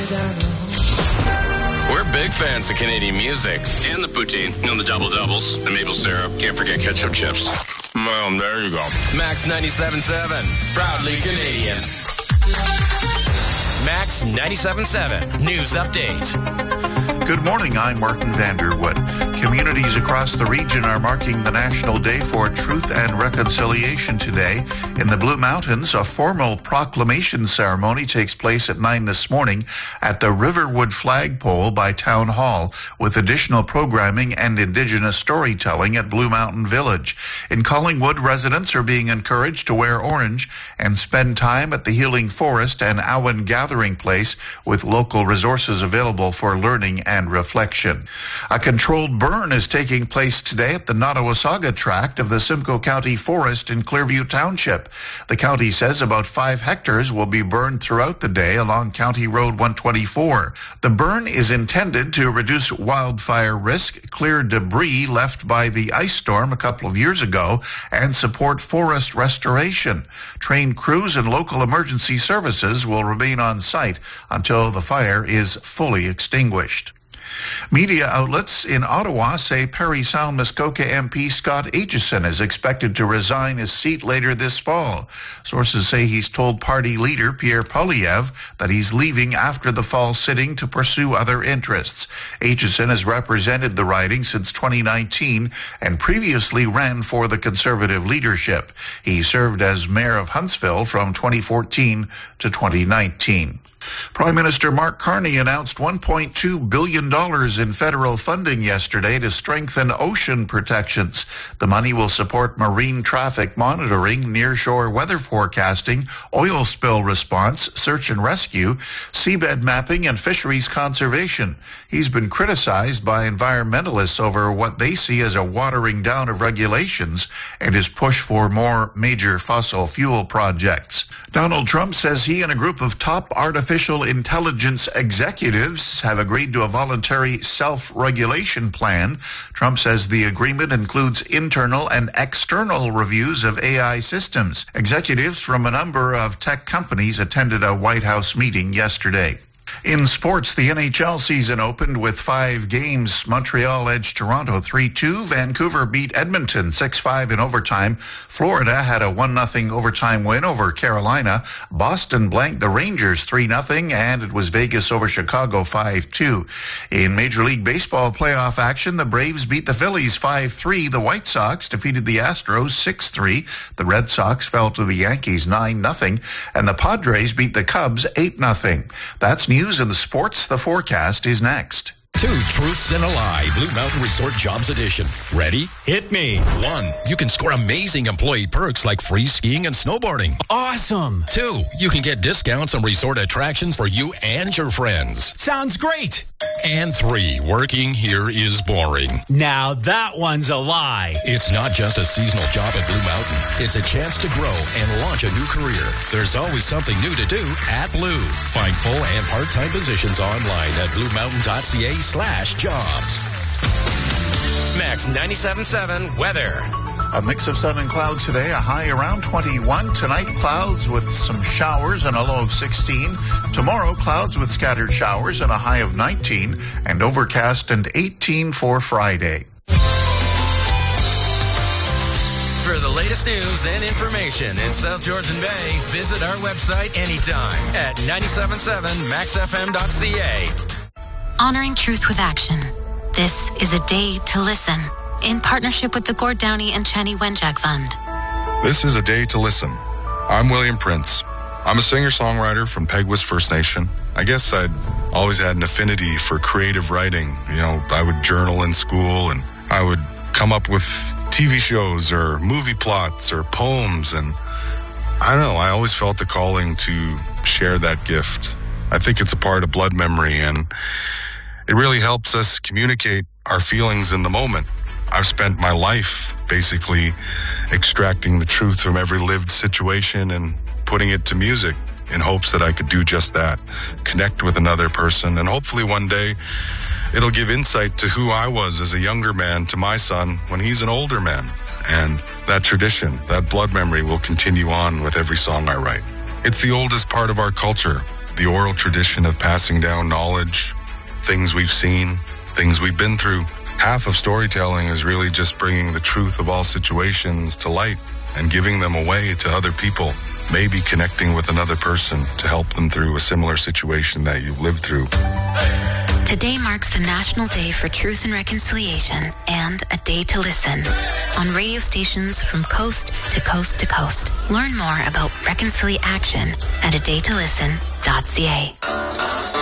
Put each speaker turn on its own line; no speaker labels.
We're big fans of Canadian music.
And the poutine, the double-doubles, the maple syrup. Can't forget ketchup chips.
Well, there you go. Max 97.7, proudly Canadian. Max 97.7, news update.
Good morning, I'm Martin Vanderwood. Communities across the region are marking the National Day for Truth and Reconciliation today. In the Blue Mountains, a formal proclamation ceremony takes place at 9 this morning at the Riverwood Flagpole by Town Hall, with additional programming and Indigenous storytelling at Blue Mountain Village. In Collingwood, residents are being encouraged to wear orange and spend time at the Healing Forest and Awan Gathering Place, with local resources available for learning and reflection. A controlled burn is taking place today at the Nottawasaga tract of the Simcoe County Forest in Clearview Township. The county says about 5 hectares will be burned throughout the day along County Road 124. The burn is intended to reduce wildfire risk, clear debris left by the ice storm a couple of years ago, and support forest restoration. Trained crews and local emergency services will remain on site until the fire is fully extinguished. Media outlets in Ottawa say Parry Sound Muskoka MP Scott Aitchison is expected to resign his seat later this fall. Sources say he's told party leader Pierre Poilievre that he's leaving after the fall sitting to pursue other interests. Aitchison has represented the riding since 2019 and previously ran for the Conservative leadership. He served as mayor of Huntsville from 2014 to 2019. Prime Minister Mark Carney announced $1.2 billion in federal funding yesterday to strengthen ocean protections. The money will support marine traffic monitoring, nearshore weather forecasting, oil spill response, search and rescue, seabed mapping, and fisheries conservation. He's been criticized by environmentalists over what they see as a watering down of regulations and his push for more major fossil fuel projects. Donald Trump says he and a group of top artificial intelligence executives have agreed to a voluntary self-regulation plan. Trump says the agreement includes internal and external reviews of AI systems. Executives from a number of tech companies attended a White House meeting yesterday. In sports, the NHL season opened with 5 games. Montreal edged Toronto 3-2. Vancouver beat Edmonton 6-5 in overtime. Florida had a 1-0 overtime win over Carolina. Boston blanked the Rangers 3-0, and it was Vegas over Chicago 5-2. In Major League Baseball playoff action, the Braves beat the Phillies 5-3. The White Sox defeated the Astros 6-3. The Red Sox fell to the Yankees 9-0, and the Padres beat the Cubs 8-0. That's news in the sports. The forecast is next.
2 truths and a lie. Blue Mountain Resort Jobs Edition. Ready?
Hit me.
1. You can score amazing employee perks like free skiing and snowboarding.
Awesome.
2. You can get discounts on resort attractions for you and your friends.
Sounds great.
And 3. Working here is boring.
Now that one's a lie.
It's not just a seasonal job at Blue Mountain. It's a chance to grow and launch a new career. There's always something new to do at Blue. Find full and part-time positions online at bluemountain.ca/jobs.
Max 97.7 weather.
A mix of sun and clouds today, a high around 21. Tonight, clouds with some showers and a low of 16. Tomorrow, clouds with scattered showers and a high of 19. And overcast and 18 for Friday.
For the latest news and information in South Georgian Bay, visit our website anytime at 977maxfm.ca.
Honoring truth with action. This is a day to listen. In partnership with the Gord Downey and Chani Wenjack Fund.
This is a day to listen. I'm William Prince. I'm a singer-songwriter from Peguis First Nation. I guess I'd always had an affinity for creative writing. I would journal in school and I would come up with TV shows or movie plots or poems. And I don't know, I always felt the calling to share that gift. I think it's a part of blood memory and it really helps us communicate our feelings in the moment. I've spent my life basically extracting the truth from every lived situation and putting it to music in hopes that I could do just that, connect with another person, and hopefully one day it'll give insight to who I was as a younger man to my son when he's an older man. And that tradition, that blood memory will continue on with every song I write. It's the oldest part of our culture. the oral tradition of passing down knowledge, things we've seen, things we've been through. Half of storytelling is really just bringing the truth of all situations to light and giving them away to other people, maybe connecting with another person to help them through a similar situation that you've lived through.
Today marks the National Day for Truth and Reconciliation and A Day to Listen on radio stations from coast to coast to coast. Learn more about Reconciliation at adaytolisten.ca.